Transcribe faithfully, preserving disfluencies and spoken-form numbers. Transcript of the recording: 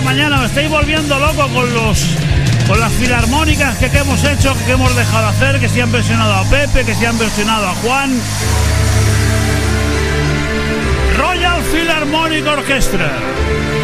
mañana. Me estáis volviendo loco con los con las filarmónicas que, que hemos hecho, que, que hemos dejado de hacer, que si han versionado a Pepe, que si han versionado a Juan. Royal Philharmonic Orchestra.